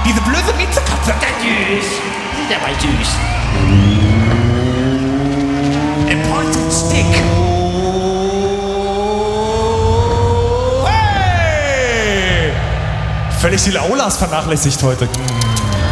Diese blöde Miezekatze. Süß. Sind ja mal süß. Ein Pointed Stick. Hey! Völlig die Aulas vernachlässigt heute.